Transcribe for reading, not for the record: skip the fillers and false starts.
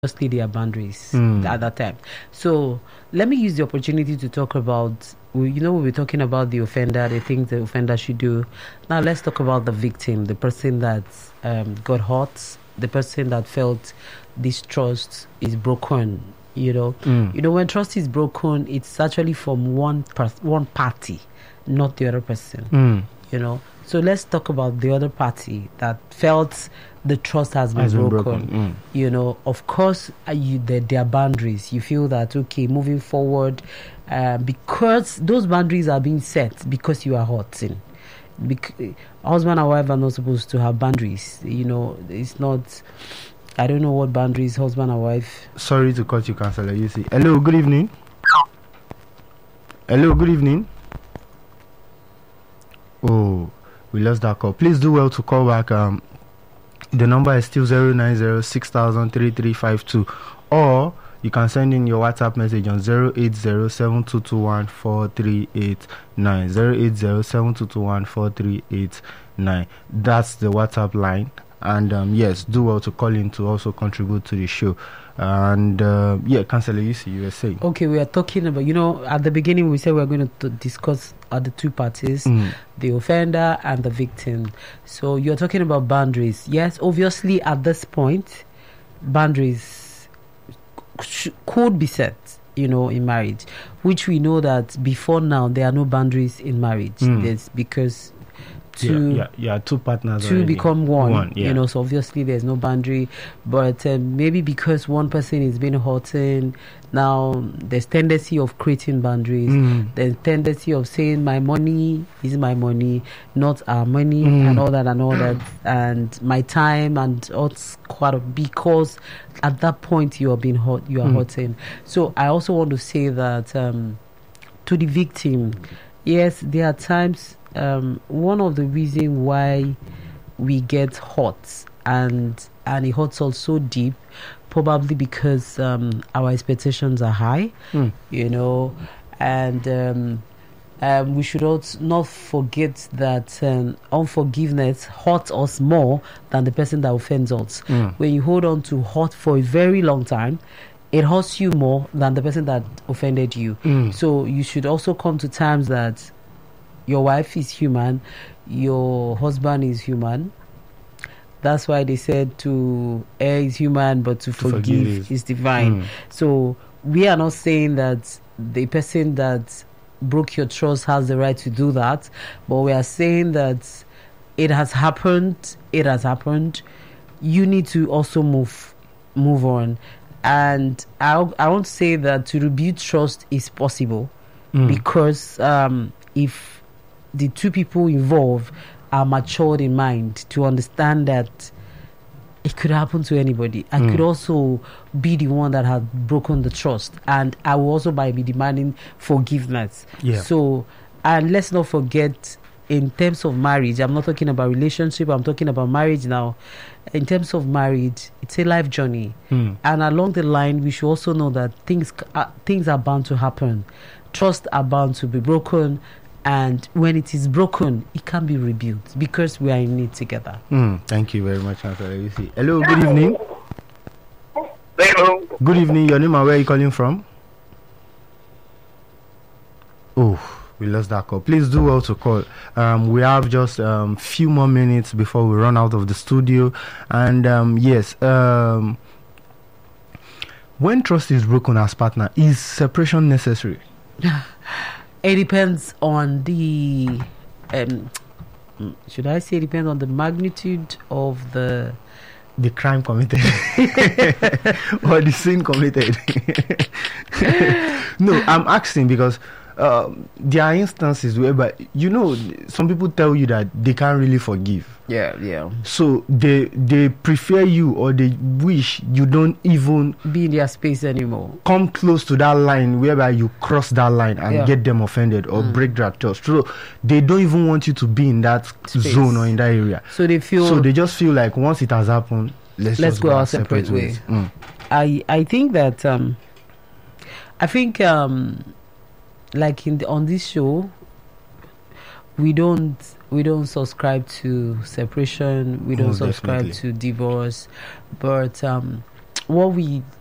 obviously there are boundaries at that time. So let me use the opportunity to talk about, we were talking about the offender, the things the offender should do. Now let's talk about the victim, the person that got hurt, the person that felt this trust is broken. When trust is broken, it's actually from one party, not the other person. So let's talk about the other party that felt the trust has been broken. Of course, there are boundaries. You feel that, okay, moving forward, because those boundaries are being set because you are hurting. Husband and wife are not supposed to have boundaries. It's not... I don't know what boundaries husband and wife... Sorry to cut you, Counselor. You see. Hello, good evening. Hello, good evening. Oh, we lost that call. Please do well to call back. The number is still 090-6000-3352, or you can send in your WhatsApp message on 080-7221-4389. 080-7221-4389. That's the WhatsApp line. And yes, do well to call in to also contribute to the show. And Counselor, you were saying. Okay, we are talking about, at the beginning we said we are going to discuss the two parties, the offender and the victim. So you're talking about boundaries. Yes, obviously at this point, boundaries could be set, in marriage, which we know that before now there are no boundaries in marriage. There's because two partners to already become one. Yeah. So obviously there's no boundary, but maybe because one person is being hurting, now there's tendency of creating boundaries. There's tendency of saying my money is my money, not our money, and all that, and my time, and it's quite because at that point you are being hurt, you are hurting. So I also want to say that to the victim, yes, there are times. One of the reasons why we get hurt and it hurts us so deep, probably because our expectations are high, and we should also not forget that unforgiveness hurts us more than the person that offends us. When you hold on to hurt for a very long time, it hurts you more than the person that offended you. So you should also come to terms that your wife is human, your husband is human. That's why they said to err is human, but to forgive is divine. So we are not saying that the person that broke your trust has the right to do that, but we are saying that it has happened. You need to also move on. And I won't say that to rebuild trust is possible, because if the two people involved are matured in mind to understand that it could happen to anybody. I could also be the one that had broken the trust, and I will also be demanding forgiveness. So, and let's not forget, in terms of marriage, I'm not talking about relationship, I'm talking about marriage now. In terms of marriage, it's a life journey, and along the line we should also know that things are bound to happen. Trust are bound to be broken. And when it is broken, it can be rebuilt because we are in it together. Thank you very much, Counselor. Hello, good evening. Hello. Good evening. Your name and where are you calling from? Oh, we lost that call. Please do well to call. We have just few more minutes before we run out of the studio. And when trust is broken as partner, is separation necessary? It depends on the should I say it depends on the magnitude of the crime committed or the sin committed. No, I'm asking because there are instances whereby some people tell you that they can't really forgive. So they prefer you, or they wish you don't even be in their space anymore. Come close to that line whereby you cross that line and get them offended or break that trust. So they don't even want you to be in that space, zone or in that area. So they just feel like once it has happened, let's go our separate ways. I think that like on this show, we don't subscribe to separation, we don't subscribe to divorce, but what we